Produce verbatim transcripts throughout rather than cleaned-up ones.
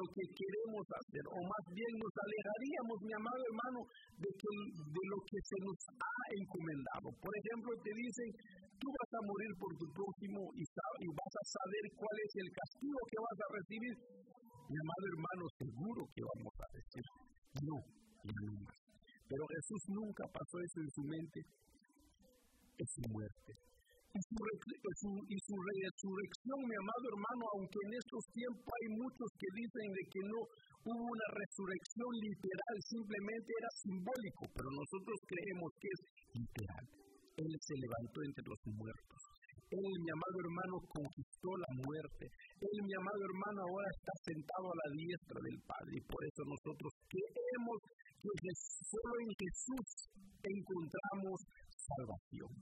que queremos hacer, o más bien nos alejaríamos, mi amado hermano, de, que, de lo que se nos ha encomendado. Por ejemplo, te dicen, tú vas a morir por tu prójimo y, y vas a saber cuál es el castigo que vas a recibir. Mi amado hermano, seguro que vamos a decir, no, y no más. Pero Jesús nunca pasó eso en su mente, es su muerte. Y su, su, y su resurrección, mi amado hermano, aunque en estos tiempos hay muchos que dicen de que no hubo una resurrección literal, simplemente era simbólico, pero nosotros creemos que es literal. Él se levantó entre los muertos. Él, mi amado hermano, conquistó la muerte. Él, mi amado hermano, ahora está sentado a la diestra del Padre, y por eso nosotros creemos que solo en Jesús encontramos salvación.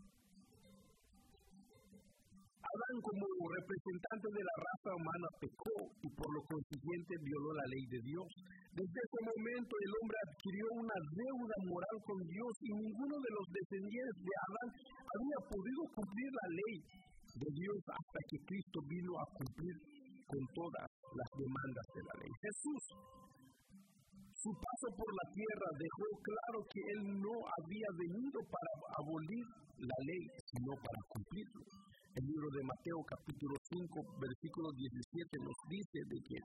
Adán, como representante de la raza humana, pecó y por lo consiguiente violó la ley de Dios. Desde ese momento el hombre adquirió una deuda moral con Dios y ninguno de los descendientes de Adán había podido cumplir la ley de Dios hasta que Cristo vino a cumplir con todas las demandas de la ley. Jesús, su paso por la tierra dejó claro que Él no había venido para abolir la ley, sino para cumplirlo. El libro de Mateo capítulo cinco, versículo diecisiete nos dice de que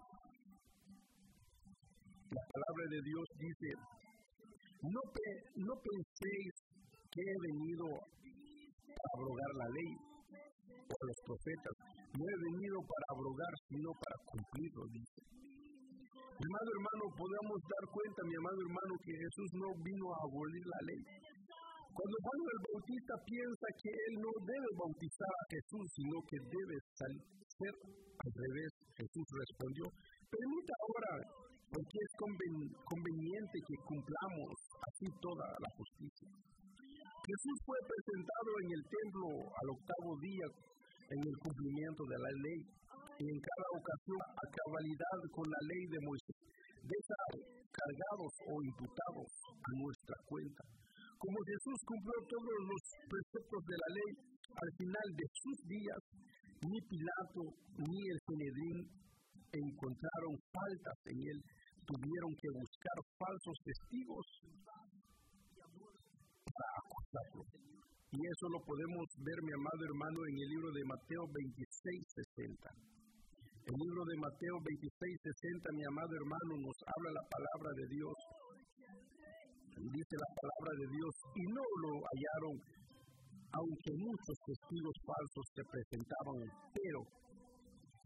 la palabra de Dios dice, no, pe, no penséis que he venido para abrogar la ley o los profetas, no he venido para abrogar, sino para cumplirlo, dice. Mi amado hermano, podemos dar cuenta, mi amado hermano, que Jesús no vino a abolir la ley. Cuando Juan el Bautista piensa que él no debe bautizar a Jesús, sino que debe ser al revés, Jesús respondió, permita ahora, porque es conven- conveniente que cumplamos así toda la justicia. Jesús fue presentado en el templo al octavo día en el cumplimiento de la ley, y en cada ocasión a cabalidad con la ley de Moisés, descargados o imputados a nuestra cuenta. Como Jesús cumplió todos los preceptos de la ley, al final de sus días, ni Pilato ni el Sanedrín encontraron faltas en él, tuvieron que buscar falsos testigos para acusarlo. Y eso lo podemos ver, mi amado hermano, en el libro de Mateo veintiséis sesenta. El libro de Mateo veintiséis sesenta, mi amado hermano, nos habla la palabra de Dios. Dice la palabra de Dios, y no lo hallaron, aunque muchos testigos falsos se presentaban, pero